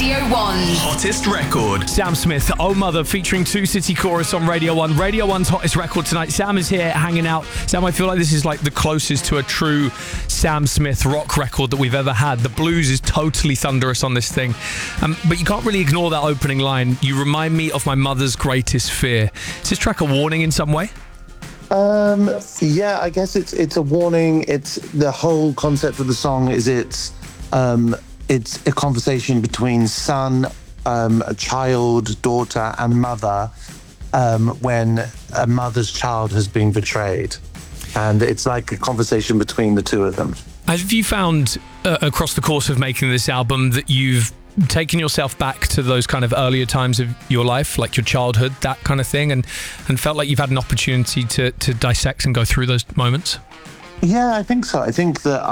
Radio 1. Hottest record. Sam Smith, Oh Mother, featuring Two City Chorus on Radio 1. Radio 1's hottest record tonight. Sam is here hanging out. Sam, I feel like this is like the closest to a true Sam Smith rock record that we've ever had. The blues is totally thunderous on this thing. But you can't really ignore that opening line. You remind me of my mother's greatest fear. Is this track a warning in some way? Yeah, I guess it's a warning. It's the whole concept of the song is it's a conversation between son, a child, daughter, and mother when a mother's child has been betrayed. And it's like a conversation between the two of them. Have you found across the course of making this album that you've taken yourself back to those kind of earlier times of your life, like your childhood, that kind of thing, and felt like you've had an opportunity to dissect and go through those moments? Yeah, I think so. I think that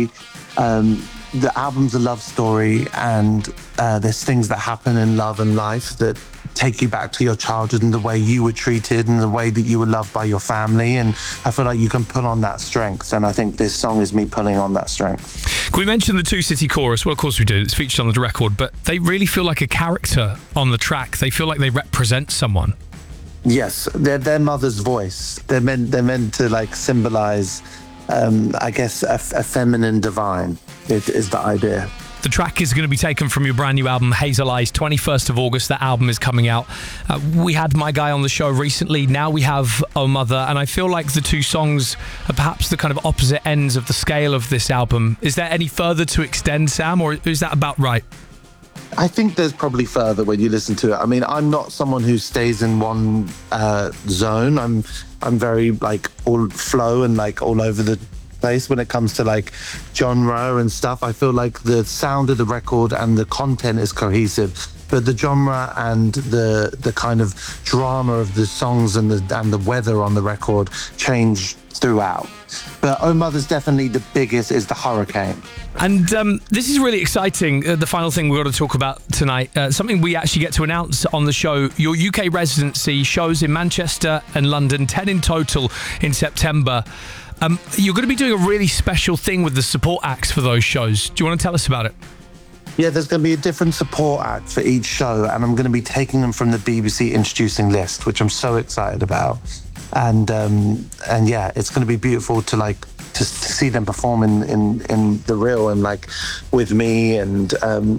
the album's a love story, and there's things that happen in love and life that take you back to your childhood and the way you were treated and the way that you were loved by your family. And I feel like you can pull on that strength. And I think this song is me pulling on that strength. Can we mention the Two City Chorus? Well, of course we do. It's featured on the record, but they really feel like a character on the track. They feel like they represent someone. Yes, they're their mother's voice. They're meant to like symbolize, I guess, a feminine divine is the idea. The track is going to be taken from your brand new album, Hazel Eyes, 21st of August. That album is coming out. We had My Guy on the show recently. Now we have Oh Mother. And I feel like the two songs are perhaps the kind of opposite ends of the scale of this album. Is there any further to extend, Sam, or is that about right? I think there's probably further when you listen to it. I mean, I'm not someone who stays in one zone. I'm very like all flow and like all over the place when it comes to like genre and stuff. I feel like the sound of the record and the content is cohesive, but the genre and the kind of drama of the songs and the weather on the record change throughout. But Oh Mother's definitely the biggest, is the hurricane. And this is really exciting. The final thing we've got to talk about tonight, something we actually get to announce on the show. Your UK residency shows in Manchester and London, 10 in total in September. You're going to be doing a really special thing with the support acts for those shows. Do you want to tell us about it? Yeah, there's going to be a different support act for each show, and I'm going to be taking them from the BBC introducing list, which I'm so excited about. And yeah, it's going to be beautiful to see them perform in the real and like with me, and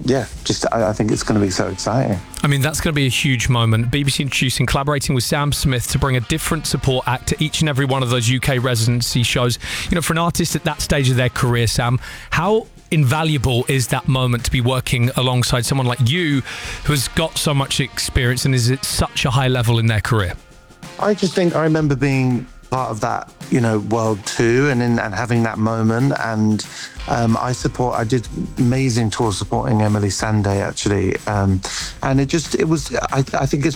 I think it's going to be so exciting. I mean, that's going to be a huge moment. BBC introducing, collaborating with Sam Smith to bring a different support act to each and every one of those UK residency shows. You know, for an artist at that stage of their career, Sam, how invaluable is that moment to be working alongside someone like you who has got so much experience and is at such a high level in their career? I just think I remember being part of that, world too, and having that moment. And I did amazing tour supporting Emeli Sandé actually, and I think it's